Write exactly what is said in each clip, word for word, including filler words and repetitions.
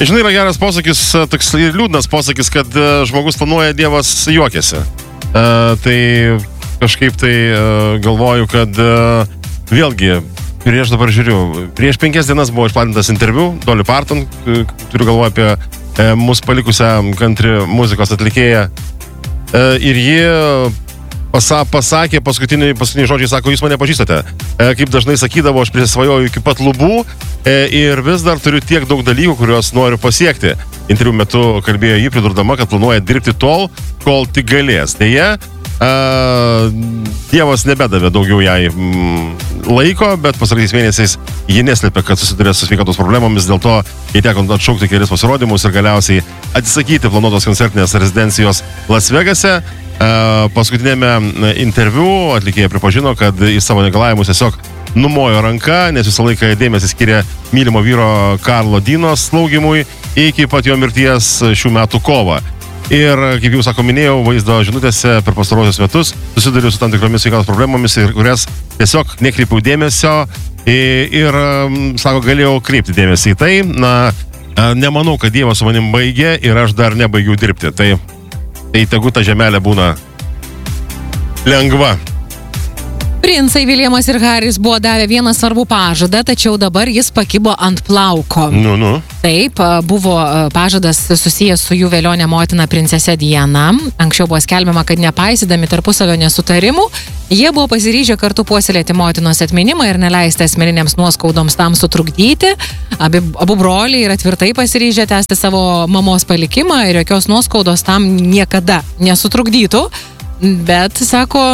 Žinai, yra geras posakis, toks liūdnas posakis, kad žmogus planuoja, Dievas juokiasi. Uh, tai kažkaip tai uh, galvoju, kad uh, vėlgi, prieš dabar žiūriu, prieš penkias dienas buvo išplatintas interviu, Dolly Parton, turiu galvoju apie uh, mūsų palikusią country muzikos atlikėją. Uh, ir ji pasa, pasakė, paskutiniai, paskutiniai žodžiai sako, jūs mane pažįstate. Uh, kaip dažnai sakydavo, aš prisvajoju iki pat lubų uh, ir vis dar turiu tiek daug dalykų, kuriuos noriu pasiekti. Interviu metu kalbėjo jį, pridurdama, kad planuoja dirbti tol, kol tik galės. Deja, Uh, Dievas nebedavė daugiau jai mm, laiko, bet pasaraisiais mėnesiais ji neslėpė, kad susidurė su sveikatos problemomis, dėl to jai teko atšaukti kelis pasirodymus ir galiausiai atsisakyti planuotos koncertinės rezidencijos Las Vegase. Uh, paskutinėme interviu atlikėja pripažino, kad į savo negalavimus tiesiog numojo ranka, nes visą laiką dėmesį skiria mylimo vyro Karlo Dinos slaugimui iki pat jo mirties šių metų kovą. Ir, kaip jau sako, minėjau, vaizdo žinutėse per pastarosius metus susiduriu su tam tikromis sveikatos problemomis, ir kurias tiesiog nekreipiau dėmesio ir, ir, sako, galėjau kreipti dėmesį į tai. Na, nemanau, kad Dievas su manim baigė ir aš dar nebaigiau dirbti. Tai, tai tegu ta žemelė būna lengva. Princai Viljamas ir Haris buvo davę vieną svarbų pažadą, tačiau dabar jis pakibo ant plauko. Nu, nu. Taip, buvo pažadas susijęs su jų velionė motina princese Diana. Anksčiau buvo skelbiama, kad nepaisydami tarpusavio nesutarimų, jie buvo pasiryžę kartu puoselėti motinos atminimą ir neleisti asmeninėms nuoskaudoms tam sutrukdyti. Abi, abu broliai yra tvirtai pasiryžę tęsti savo mamos palikimą ir jokios nuoskaudos tam niekada nesutrukdytų. Bet, sako,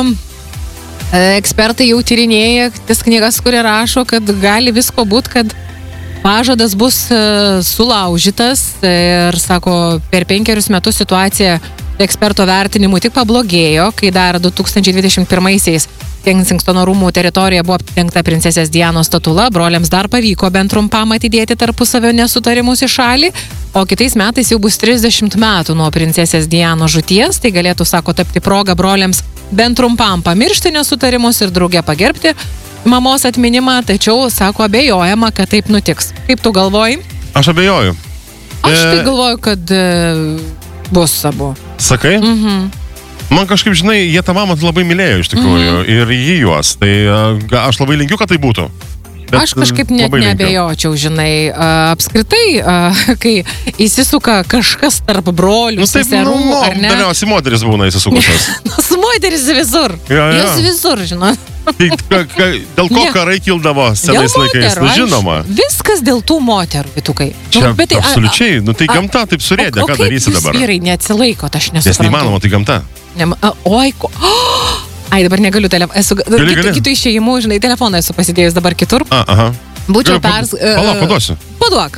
ekspertai jau tyrinėja tas knygas, kurie rašo, kad gali visko būti, kad pažadas bus sulaužytas ir, sako, per penkerius metus situacija eksperto vertinimu tik pablogėjo, kai dar du tūkstančiai dvidešimt pirmaisiais Kensingtono rūmų teritorija buvo apdengta princesės Dianos statula, broliams dar pavyko bent trumpam atidėti tarpusavio nesutarimus į šalį, o kitais metais jau bus trisdešimt metų nuo princesės Dianos žūties, tai galėtų, sako, tapti proga broliams bent trumpam pamiršti nesutarimus ir drauge pagerbti mamos atminimą, tačiau, sako, abejojama, kad taip nutiks. Kaip tu galvoji? Aš abejoju. Aš e... tai galvoju, kad e, bus abu. Sakai? Mhm. Man kažkaip, žinai, jie tą mamą labai mylėjo iš tikrųjų, mm. ir jį juos. Tai a, aš labai linkiu, kad tai būtų. Bet aš kažkaip net neabejočiau, žinai, a, apskritai, a, kai įsisuka kažkas tarp brolių, nu, taip, seserų, nu, ar ne? Dažniausiai moteris būna įsisukusios. Su moteris visur. Ja, ja. Jos visur, žinai. Tai, ka, ka, dėl ko ne. Karai kildavo senais laikais, nu, žinoma. Viskas dėl tų moterų, Vitukai. Čia bet, tai, absoliučiai, a, nu tai gamta taip surėdė, ką darysi dabar? O kaip jūs vyrai neatsilaikot, aš nesuprantu. Nes neįmanoma, tai gamta. Ne, oi, ko... Oh! Ai, dabar negaliu telefoną. Esu gali, kitų, kitų išėjimų, žinai, telefoną esu pasidėjus dabar kitur. A, aha. Būčiau pers... Palauk, paduosiu. Paduok.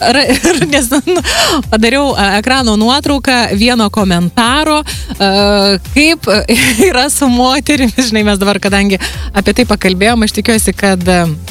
Nes padariau ekrano nuotrauką vieno komentaro, kaip yra su moterimis, žinai, mes dabar, kadangi apie tai pakalbėjom, aš tikiuosi, kad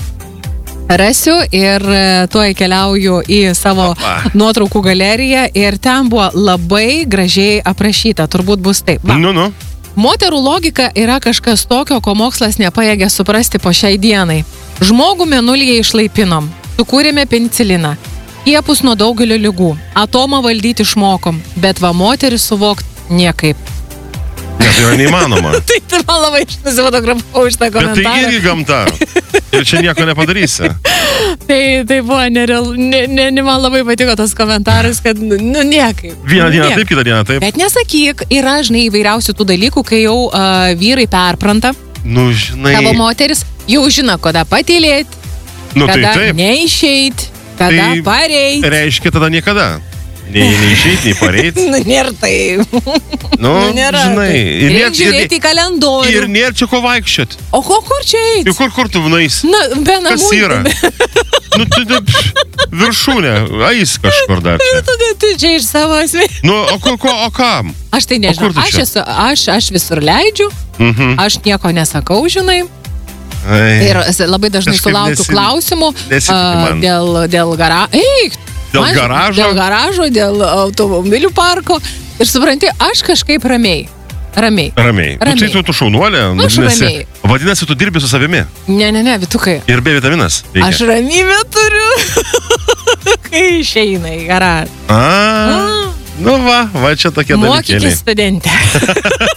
rasiu ir tuoj keliauju į savo nuotraukų galeriją ir ten buvo labai gražiai aprašyta, turbūt bus taip. Va. Nu, nu. Moterų logika yra kažkas tokio, ko mokslas nepajėgia suprasti po šiai dienai. Žmogų mėnulyje išlaipinom, sukūrėme peniciliną, skiepus nuo daugelio ligų, atomą valdyti išmokom, bet va moteris suvokt niekaip. Ne, tai yra neįmanoma. Tai tai man labai nusifotografavau iš tą komentarą. Bet tai irgi gamta. Ir čia nieko nepadarysi. tai, tai buvo nereal, ne, ne, ne, man labai patiko tas komentaras, kad, nu, niekaip. Vieną dieną niekaip. taip, kitą dieną taip. Bet nesakyk, yra, žinai, įvairiausių tų dalykų, kai jau uh, vyrai perpranta. Nu, žinai. Tavo moteris jau žino, kada patylėti, nu, kada tai neišeit, kada tai pareit. Reiškia tada niekada. Nei neišeit, nei pareit. Nu, nėra tai. Nu, nu nėra. Žinai. Ir reikia žiūrėti į kalendorių. Ir nėra čia ko vaikščiot. O ko, kur čia eit? Ir kur, kur tu nais? Na, be namų. Kas yra? Nu, tu, tu viršūnė, ais kažkur dar čia. Tu, tu čia iš savo asmenį. Nu, o, ko, ko, o kam? Aš tai nežinau. Aš, esu, aš, aš visur leidžiu, mhm. Aš nieko nesakau, žinai. Ai. Ir labai dažnai sulaukiu nesi, klausimų uh, dėl, dėl garažo. Eik! Dėl man, garažo? Dėl garažo, dėl automobilių parko. Ir supranti, aš kažkaip ramiai. Ramiai. Ramiai. ramiai. Nu, tai tu, tu šaunuolė. Aš ramiai. Vadinasi, tu dirbi su savimi. Ne, ne, ne, Vitukai. Ir be vitaminas. Reikia. Aš ramybę turiu. Išeina į garą. A, nu va, va čia tokie dalykėliai. Mokykis studentė.